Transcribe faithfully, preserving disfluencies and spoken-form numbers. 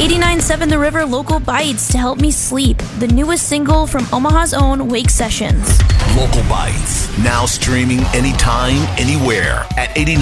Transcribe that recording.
eighty-nine point seven The River Local Bites to help me sleep, the newest single from Omaha's own Wake Sessions. Local Bites, now streaming anytime, anywhere at eighty-nine